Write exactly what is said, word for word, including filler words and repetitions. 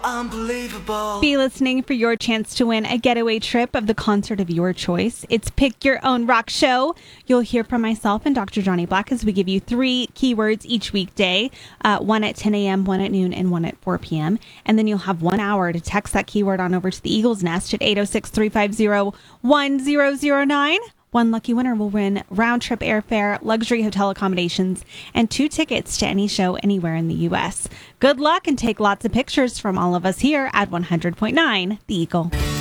unbelievable. Be listening for your chance to win a getaway trip of the concert of your choice. It's Pick Your Own Rock Show. You'll hear from myself and Doctor Johnny Black as we give you three keywords each weekday, uh, one at ten a.m., one at noon, and one at four p.m. And then you'll have one hour to text that keyword on over to the Eagles Nest at eight oh six, three five zero, one zero zero nine. One lucky winner will win round-trip airfare, luxury hotel accommodations, and two tickets to any show anywhere in the U S. Good luck and take lots of pictures from all of us here at one hundred point nine The Eagle.